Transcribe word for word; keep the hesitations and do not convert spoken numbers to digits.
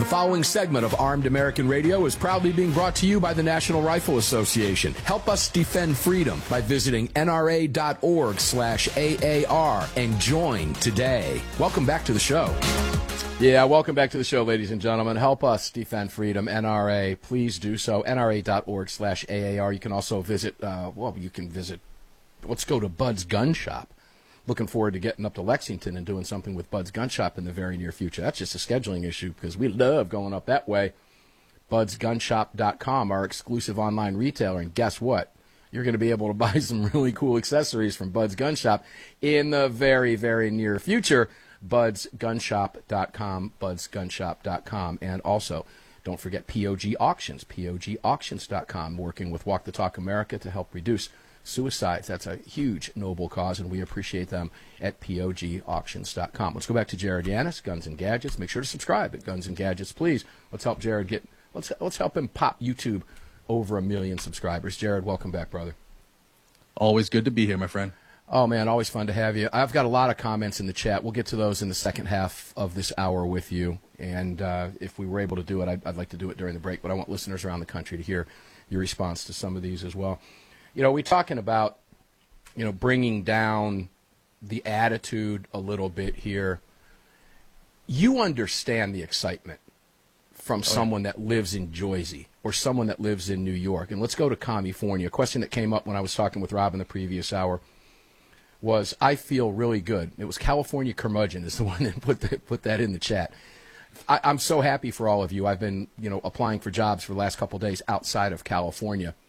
The following segment of Armed American Radio is proudly being brought to you by the National Rifle Association. Help us defend freedom by visiting N R A dot org slash A A R and join today. Welcome back to the show. Yeah, welcome back to the show, ladies and gentlemen. Help us defend freedom, N R A. Please do so, N R A dot org slash A A R. You can also visit, uh, well, you can visit, let's go to Bud's Gun Shop. Looking forward to getting up to Lexington and doing something with Bud's Gun Shop in the very near future. That's just a scheduling issue because we love going up that way. buds gun shop dot com, our exclusive online retailer. And guess what? You're going to be able to buy some really cool accessories from Bud's Gun Shop in the very, very near future. buds gun shop dot com, buds gun shop dot com. And also, don't forget P O G Auctions, P O G auctions dot com, working with Walk the Talk America to help reduce suicides. That's a huge, noble cause, and we appreciate them at P O G auctions dot com. Let's go back to Jared Yanis, Guns and Gadgets. Make sure to subscribe at Guns and Gadgets, please. Let's help Jared get, let's let's help him pop YouTube over a million subscribers. Jared, welcome back, brother. Always good to be here, my friend. Oh, man, always fun to have you. I've got a lot of comments in the chat. We'll get to those in the second half of this hour with you, and uh, if we were able to do it, I'd, I'd like to do it during the break, but I want listeners around the country to hear your response to some of these as well. You know, we're talking about, you know, bringing down the attitude a little bit here. You understand the excitement from someone that lives in Jersey or someone that lives in New York. And let's go to California. A question that came up when I was talking with Rob in the previous hour was, I feel really good. It was California Curmudgeon is the one that put, the, put that in the chat. I, I'm so happy for all of you. I've been, you know, applying for jobs for the last couple of days outside of California.